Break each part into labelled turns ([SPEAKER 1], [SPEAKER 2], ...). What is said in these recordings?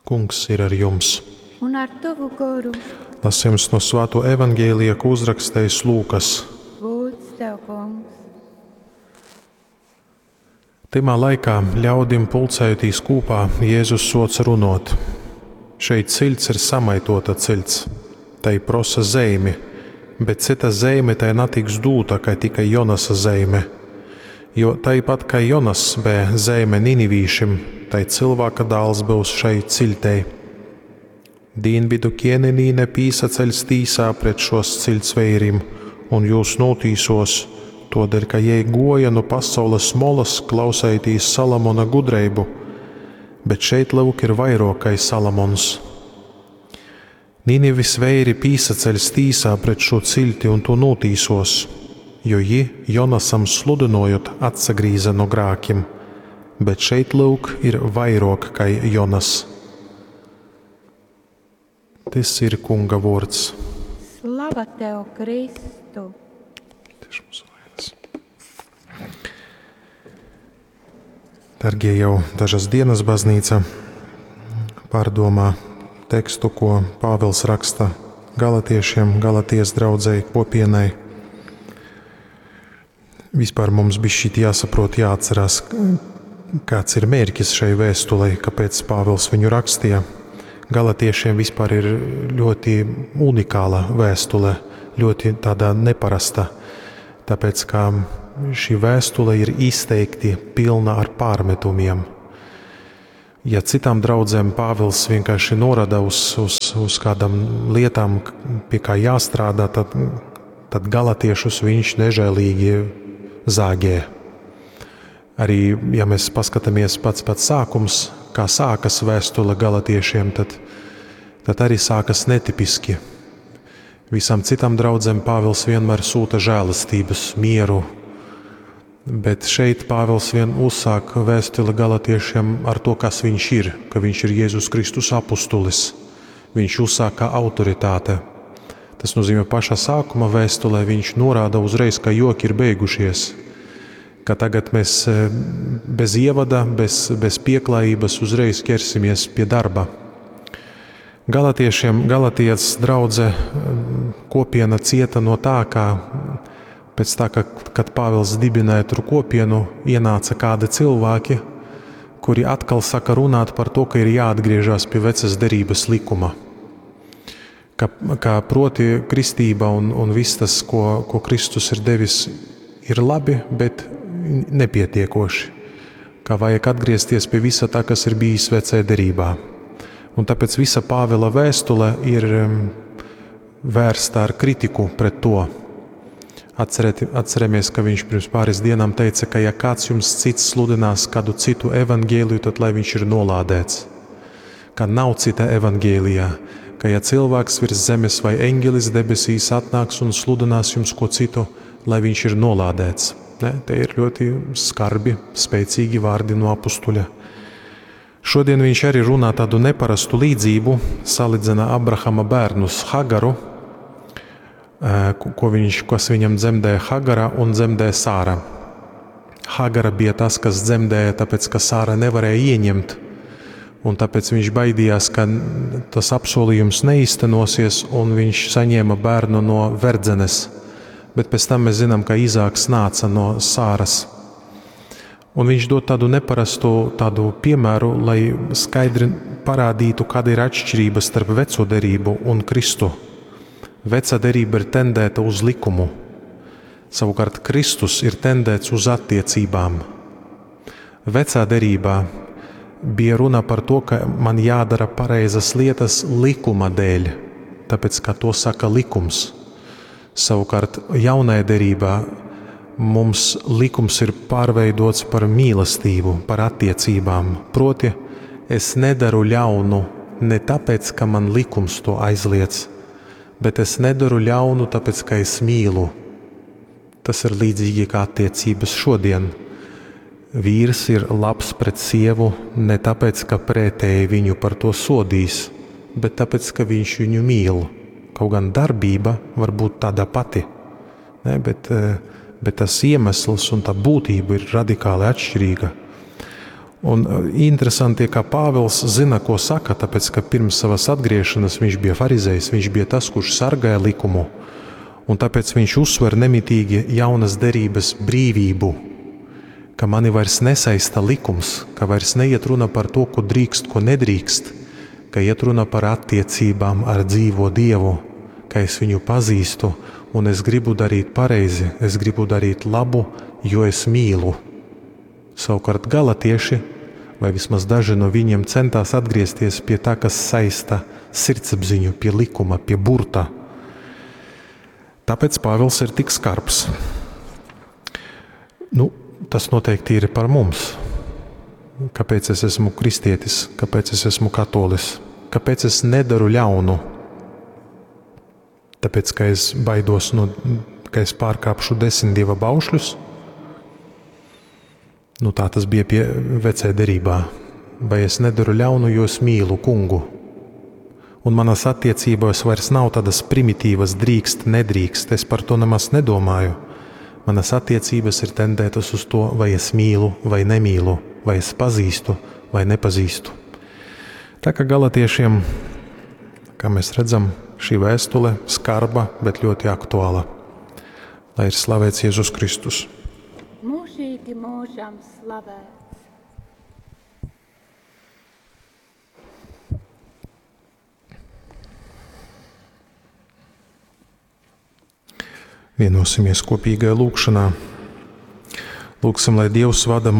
[SPEAKER 1] Kungs ir ar jums.
[SPEAKER 2] Un ar tavu garu.
[SPEAKER 1] Lasījums no Svēto evaņģēlija, ko uzrakstījis Lūkas.
[SPEAKER 2] Lūdz tev, Kungs.
[SPEAKER 1] Timā laikā ļaudim pulcējoties kopā, Jēzus soc runot. Šeit cilts ir samaitota cilts, tai prosa zeimi, bet cita zeime tai natiks dūta, kā tikai Jonasa zeime. Jo tāpat kā Jonas bija zeime Ninivīšim, tai cilvēka dēls būs šai ciltei. Dienvidu ķēnenīne pīsaceļs tīsā pret šos cilts veirim, un jūs notīsos, todēļ, ka jai goja no pasaules molas klausētīs Salamona gudreibu, bet šeit lūk ir vairākai Salamons. Ninivis veiri pīsaceļs tīsā pret šo cilti un to notīsos, jo ji Jonasam sludinojot atsagrīza no grākiem, bet šeit lūk ir vairāk kai Jonas. Tas ir Kunga vārds.
[SPEAKER 2] Slava tev, Kristu!
[SPEAKER 1] Dargie, jau dažas dienas baznīca pārdomā tekstu, ko Pāvils raksta galatiešiem, Galatijas draudzei kopienai. Vispār mums bišķīt jāsaprot, jāatcerās, kāds ir mērķis šai vēstulei, kāpēc Pāvils viņu rakstīja. Galatiešiem vispār ir ļoti unikāla vēstule, ļoti tāda neparasta, tāpēc, ka šī vēstule ir izteikti pilna ar pārmetumiem. Ja citām draudzēm Pāvils vienkārši norāda uz kādām lietām, pie kā jāstrādā, tad galatiešus viņš nežēlīgi zāģē. Arī, ja mēs paskatāmies pats sākums, kā sākas vēstule galatiešiem, tad arī sākas netipiski. Visām citām draudzēm Pāvils vienmēr sūta žēlastības, mieru, bet šeit Pāvils vien uzsāk vēstuli galatiešiem ar to, kas viņš ir, ka viņš ir Jēzus Kristus apustulis. Viņš uzsāk kā autoritāte. Tas nozīmē pašā sākuma vēstulē viņš norāda uzreiz, ka joki ir beigušies, ka tagad mēs bez ievada, bez pieklājības uzreiz ķersimies pie darba. Galatijas draudze kopiena cieta no tā, ka pēc tā, kad Pāvils dibināja tur kopienu, ienāca kādi cilvēki, kuri atkal saka runāt par to, ka ir jāatgriežas pie vecas derības likuma. Ka proti kristība un viss tas, ko Kristus ir devis, ir labi, bet nepietiekoši, ka vajag atgriezties pie visa tā, kas ir bijis vecajā derībā. Un tāpēc visa Pāvila vēstule ir vērsta ar kritiku pret to. Atceramies, ka viņš pirms pāris dienām teica, ka ja kāds jums cits sludinās kādu citu evaņģēliju, tad lai viņš ir nolādēts. Ka nav cita evaņģēlijā, ka ja cilvēks virs zemes vai eņģelis debesīs atnāks un sludinās jums ko citu, lai viņš ir nolādēts. Ne? Te ir ļoti skarbi, spēcīgi vārdi no apustuļa. Šodien viņš arī runā tādu neparastu līdzību, salīdzina Abrahama bērnus Hagaru, kas viņam dzemdēja Hagara un dzemdēja Sāra. Hagara bija tas, kas dzemdēja, tāpēc, ka Sāra nevarēja ieņemt, un tāpēc viņš baidījās, ka tas apsolījums neīstenosies, un viņš saņēma bērnu no verdzenes. Bet pēc tam mēs zinām, ka Izāks nāca no Sāras. Un viņš dod tādu neparastu tādu piemēru, lai skaidri parādītu, kāda ir atšķirība starp veco derību un Kristu. Vecā derība ir tendēta uz likumu, savukārt Kristus ir tendēts uz attiecībām. Vecā derībā bija runa par to, ka man jādara pareizas lietas likuma dēļ, tāpēc, ka to saka likums. Savukārt jaunajā derībā mums likums ir pārveidots par mīlestību, par attiecībām. Proti, es nedaru ļaunu ne tāpēc, ka man likums to aizliedz, bet es nedaru ļaunu tāpēc, ka es mīlu. Tas ir līdzīgi kā attiecības šodien. Vīrs ir labs pret sievu ne tāpēc, ka pretēji viņu par to sodīs, bet tāpēc, ka viņš viņu mīl. Kaut gan darbība var būt tāda pati, ne? Bet tas iemesls un tā būtība ir radikāli atšķirīga. Un interesanti, ka Pāvils zina, ko saka, tāpēc, ka pirms savas atgriešanas viņš bija farizejs, viņš bija tas, kurš sargāja likumu, un tāpēc viņš uzsver nemitīgi jaunas derības brīvību, ka mani vairs nesaista likums, ka vairs neiet runa par to, ko drīkst, ko nedrīkst, ka iet runa par attiecībām ar dzīvo Dievu, ka es viņu pazīstu un es gribu darīt pareizi, es gribu darīt labu, jo es mīlu. Savukārt galatieši, vai vismaz daži no viņiem centās atgriezties pie tā, kas saista sirdsapziņu, pie likuma, pie burta. Tāpēc Pāvils ir tik skarbs. Tas noteikti ir par mums. Kāpēc es esmu kristietis, kāpēc es esmu katolis, kāpēc es nedaru ļaunu? Tāpēc, ka es baidos, ka es pārkāpšu 10 dieva baušļus? Tā tas bija pie vecē derībā. Vai es nedaru ļaunu, jo es mīlu kungu? Un manas attiecībās vairs nav tādas primitīvas drīkst, nedrīkst, es par to nemaz nedomāju. Manas attiecības ir tendētas uz to, vai es mīlu, vai nemīlu, vai es pazīstu, vai nepazīstu. Tā kā galatiešiem, kā mēs redzam, šī vēstule skarba, bet ļoti aktuāla. Lai ir slavēts Jēzus Kristus.
[SPEAKER 2] Mūžīgi mūžam slavēts.
[SPEAKER 1] Vienosimies kopīgajā lūkšanā. Lūksim, lai Dievs vada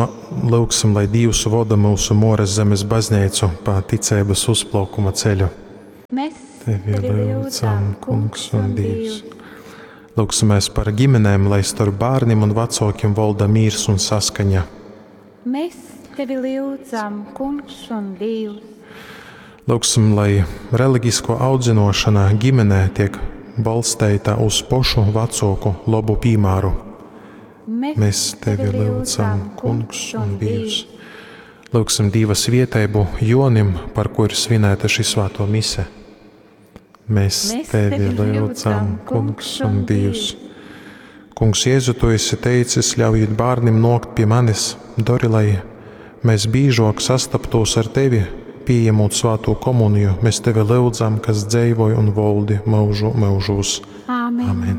[SPEAKER 1] mūsu Mores zemes baznīcu pa ticības uzplaukuma ceļu.
[SPEAKER 2] Mēs
[SPEAKER 1] Tevi lūdzam, Kungs un Dievs. Lūksimies par ģimenēm, lai starp bērniem un vecākiem valda mīrs un saskaņa.
[SPEAKER 2] Mēs Tevi lūdzam, Kungs un Dievs.
[SPEAKER 1] Lūksim, lai reliģisko audzināšana ģimenē tiek balstīta uz pašu vecāku labu piemēru. Mēs Tevi lūdzam, Kungs un Dievs. Lūksim Dieva svētību Jonim, par ko ir svinēta šī svēto mise. Mēs Tevi lūdzam, Kungs un Dievs. Kungs Jēzu, Tu esi teicis, ļaujiet bērniem nākt pie manis, dari, lai mēs biežāk sastaptos ar Tevi, pieņemot svēto komuniju. Mēs Tevi lūdzam, kas dzīvoja un valdi mūžu mūžos.
[SPEAKER 2] Āmen.